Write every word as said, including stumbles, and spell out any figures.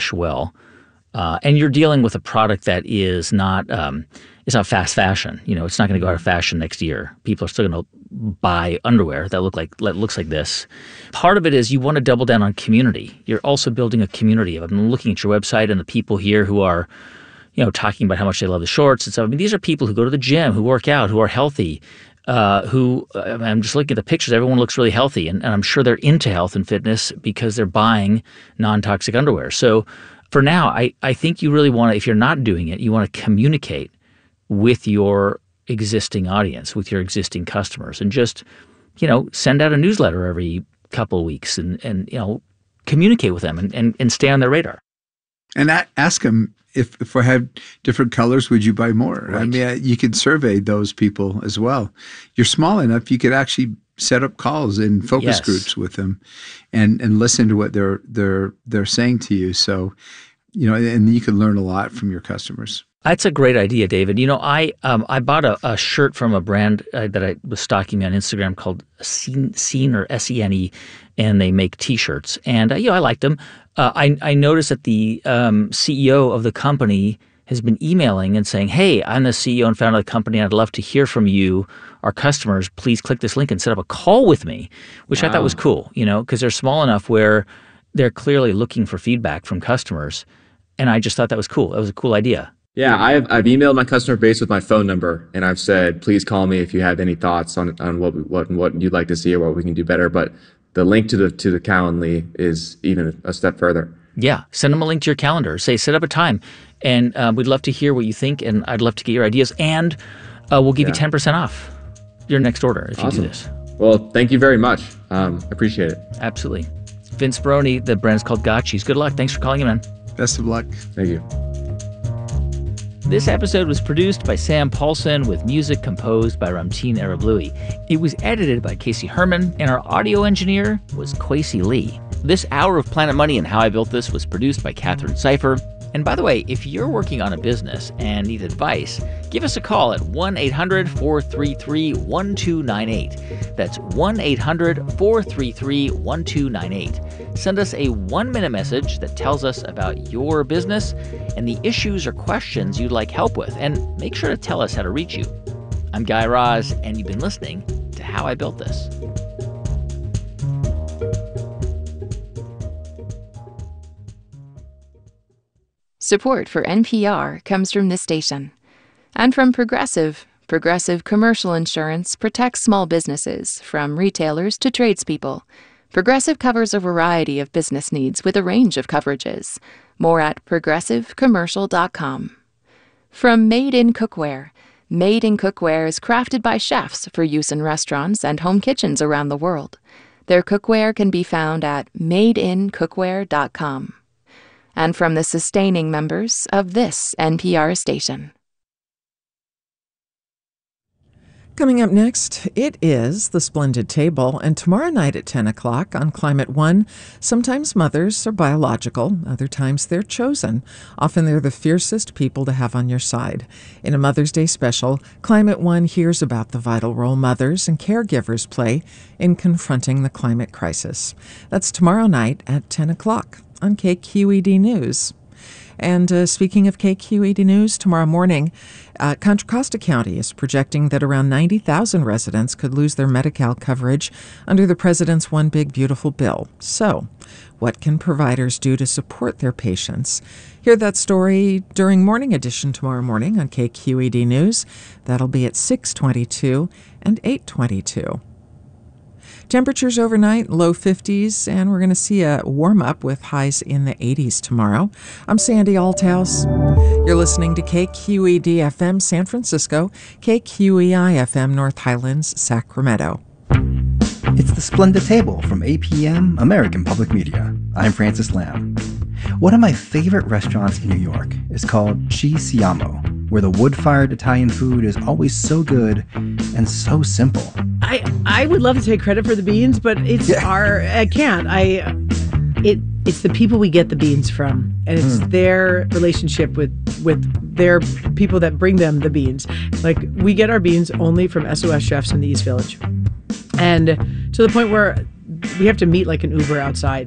cash well, uh, and you're dealing with a product that is not um, it's not fast fashion. You know, it's not going to go out of fashion next year. People are still going to buy underwear that look like that looks like this. Part of it is you want to double down on community. You're also building a community. I've been looking at your website and the people here who are, you know, talking about how much they love the shorts and stuff. I mean, these are people who go to the gym, who work out, who are healthy, uh, who uh, I'm just looking at the pictures. Everyone looks really healthy, and, and I'm sure they're into health and fitness because they're buying non-toxic underwear. So for now, I, I think you really want to, if you're not doing it, you want to communicate with your existing audience, with your existing customers, and just, you know, send out a newsletter every couple of weeks and, and you know, communicate with them and, and, and stay on their radar. And I ask them, if, if I had different colors, would you buy more? Right. I mean, you could survey those people as well. You're small enough, you could actually set up calls and focus Yes. groups with them and, and listen to what they're, they're, they're saying to you. So, you know, and you can learn a lot from your customers. That's a great idea, David. You know, I um, I bought a, a shirt from a brand uh, that I was stalking me on Instagram called Scene, Scene or S E N E, and they make T-shirts. And, uh, you know, I liked them. Uh, I, I noticed that the um, C E O of the company has been emailing and saying, hey, I'm the C E O and founder of the company. I'd love to hear from you, our customers. Please click this link and set up a call with me, which wow. I thought was cool, you know, because they're small enough where they're clearly looking for feedback from customers. And I just thought that was cool. That was a cool idea. Yeah, I've I've emailed my customer base with my phone number, and I've said, please call me if you have any thoughts on on what what what you'd like to see or what we can do better. But the link to the to the Calendly is even a step further. Yeah, send them a link to your calendar. Say, set up a time, and uh, we'd love to hear what you think, and I'd love to get your ideas, and uh, we'll give yeah. you ten percent off your next order if Awesome. you do this. Well, thank you very much. Um, appreciate it. Absolutely. Vince Baroni, the brand's called Gotchis. Good luck. Thanks for calling in, man. Best of luck. Thank you. This episode was produced by Sam Paulson with music composed by Ramtin Arablouei. It was edited by Casey Herman, and our audio engineer was Kwesi Lee. This hour of Planet Money and How I Built This was produced by Catherine Cipher. And by the way, if you're working on a business and need advice, give us a call at one eight hundred four three three one two nine eight. That's one eight hundred four three three one two nine eight. Send us a one-minute message that tells us about your business and the issues or questions you'd like help with, and make sure to tell us how to reach you. I'm Guy Raz, and you've been listening to How I Built This. Support for N P R comes from this station. And from Progressive. Progressive Commercial Insurance protects small businesses, from retailers to tradespeople. Progressive covers a variety of business needs with a range of coverages. More at progressive commercial dot com. From Made in Cookware. Made in Cookware is crafted by chefs for use in restaurants and home kitchens around the world. Their cookware can be found at made in cookware dot com. And from the sustaining members of this N P R station. Coming up next, it is The Splendid Table, and tomorrow night at ten o'clock on Climate One, sometimes mothers are biological, other times they're chosen. Often they're the fiercest people to have on your side. In a Mother's Day special, Climate One hears about the vital role mothers and caregivers play in confronting the climate crisis. That's tomorrow night at ten o'clock on K Q E D News. And uh, speaking of K Q E D News, tomorrow morning, uh, Contra Costa County is projecting that around ninety thousand residents could lose their Medi-Cal coverage under the president's One Big Beautiful Bill. So, what can providers do to support their patients? Hear that story during Morning Edition tomorrow morning on K Q E D News. That'll be at six twenty-two and eight twenty-two. Temperatures overnight, low fifties, and we're going to see a warm-up with highs in the eighties tomorrow. I'm Sandy Althouse. You're listening to K Q E D F M San Francisco, K Q E I F M North Highlands, Sacramento. It's The Splendid Table from A P M American Public Media. I'm Francis Lamb. One of my favorite restaurants in New York is called Ci Siamo, where the wood-fired Italian food is always so good and so simple. I I would love to take credit for the beans, but it's yeah. our I can't. I it it's the people we get the beans from, and it's mm. their relationship with with their people that bring them the beans. Like, we get our beans only from S O S Chefs in the East Village, and to the point where we have to meet like an Uber outside